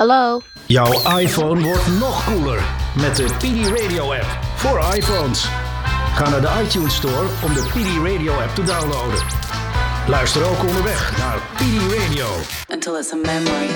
Hallo? Jouw iPhone wordt nog cooler met de PD Radio app voor iPhones. Ga naar de iTunes Store om de PD Radio app te downloaden. Luister ook onderweg naar PD Radio. Until it's a memory.